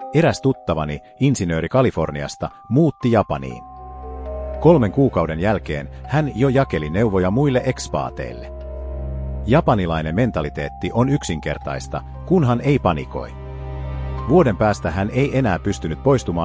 Eräs tuttavani, insinööri Kaliforniasta, muutti Japaniin. 3 kuukauden jälkeen hän jo jakeli neuvoja muille ekspaateille. Japanilainen mentaliteetti on yksinkertaista, kunhan ei panikoi. Vuoden päästä hän ei enää pystynyt poistumaan